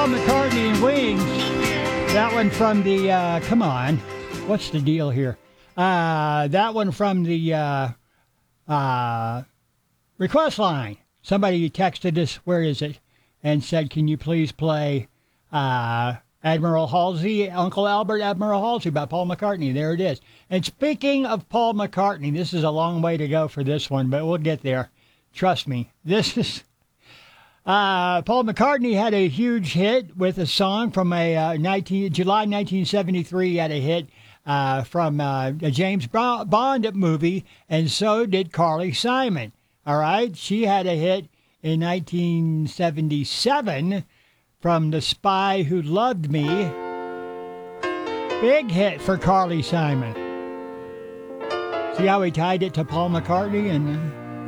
McCartney and Wings. That one from the, come on, what's the deal here? That one from the request line. Somebody texted us, where is it? And said, can you please play Admiral Halsey, Uncle Albert, Admiral Halsey by Paul McCartney. There it is. And speaking of Paul McCartney, this is a long way to go for this one, but we'll get there. Trust me. This is... Paul McCartney had a huge hit with a song from a July 1973. He had a hit from a James Bond movie, and so did Carly Simon. All right? She had a hit in 1977 from The Spy Who Loved Me. Big hit for Carly Simon. See how he tied it to Paul McCartney? And